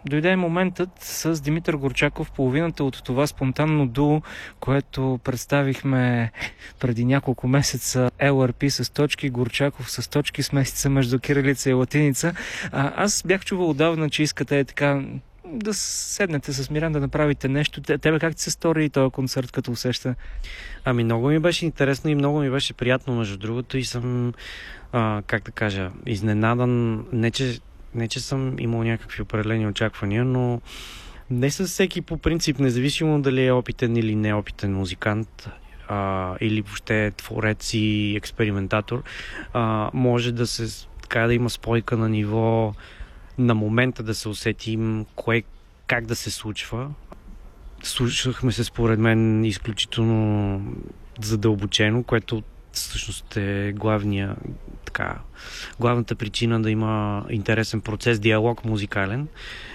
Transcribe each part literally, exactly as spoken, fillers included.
дойде моментът с Димитър Горчаков, половината от това спонтанно дуо, което представихме преди няколко месеца, Ел Ар Пи с точки, Горчаков с точки, смесица между кирилица и латиница. А, аз бях чувал отдавна, че искате е така да седнете с Миран да направите нещо. Тебе как ти се стори този концерт като усеща? Ами много ми беше интересно и много ми беше приятно, между другото, и съм, а, как да кажа, изненадан. Не че, не, че съм имал някакви определени очаквания, но не със всеки по принцип, независимо дали е опитен или неопитен музикант, а, или въобще творец и експериментатор, а, може да се, така да има спойка на ниво на момента да се усетим кое, как да се случва. Слушахме се, според мен, изключително задълбочено, което всъщност е главния, така, главната причина да има интересен процес, диалог музикален.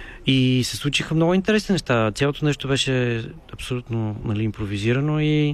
И се случиха много интересни неща. Цялото нещо беше абсолютно, нали, импровизирано и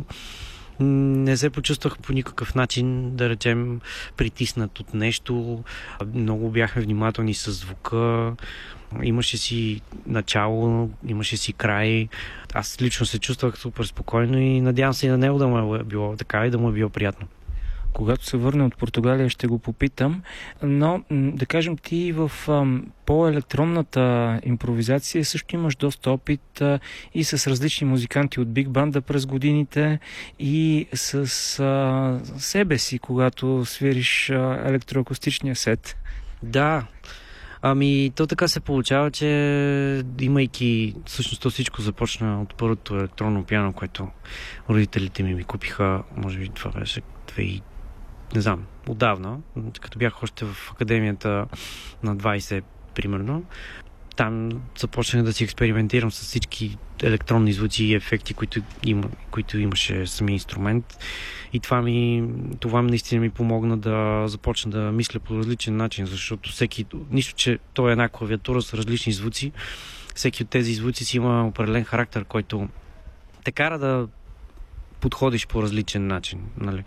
не се почувствах по никакъв начин, да речем, притиснат от нещо. Много бяхме внимателни с звука. Имаше си начало, имаше си край. Аз лично се чувствах супер спокойно и надявам се и на него да му е било така и да му е било приятно. Когато се върне от Португалия, ще го попитам, но да кажем, ти в ам, по-електронната импровизация също имаш доста опит а, и с различни музиканти от биг банда през годините и с а, себе си, когато свириш а, електроакустичния сет. Да, ами то така се получава, че имайки, всъщност то всичко започна от първото електронно пиано, което родителите ми ми купиха, може би това беше две не знам, отдавна, като бях още в академията на двайсет, примерно. Там започнах да си експериментирам с всички електронни звуци и ефекти, които, има, които имаше самия инструмент. И това ми, това ми наистина ми помогна да започна да мисля по различен начин, защото всеки, нищо, че то е една клавиатура с различни звуци, всеки от тези звуци си има определен характер, който те кара да подходиш по различен начин, нали?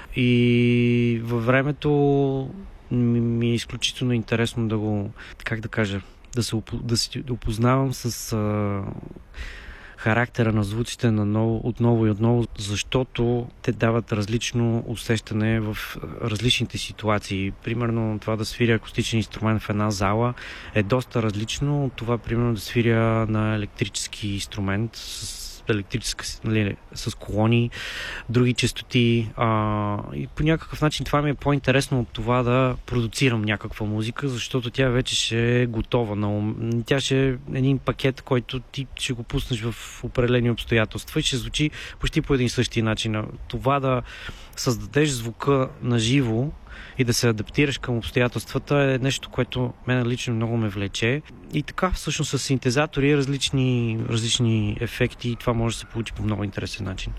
И във времето ми, ми е изключително интересно да го, как да кажа, да се да си опознавам с а, характера на звуците на ново, отново и отново, защото те дават различно усещане в различните ситуации. Примерно това да свиря акустичен инструмент в една зала е доста различно от това, примерно да свиря на електрически инструмент с електрическа, нали, с колони, други честоти. А, и по някакъв начин това ми е по-интересно от това да продуцирам някаква музика, защото тя вече ще е готова. Но тя ще е един пакет, който ти ще го пуснеш в определени обстоятелства и ще звучи почти по един същи начин. Това да създадеш звука на живо и да се адаптираш към обстоятелствата е нещо, което мен лично много ме влече. И така, всъщност с синтезатори, различни, различни ефекти, това може да се получи по много интересен начин.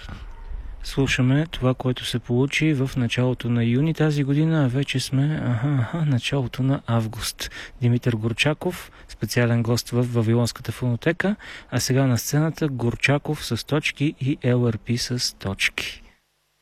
Слушаме това, което се получи в началото на юни тази година, а вече сме аха, аха, началото на август. Димитър Горчаков, специален гост в Вавилонската фонотека, а сега на сцената Горчаков с точки и Ел Ар Пи с точки.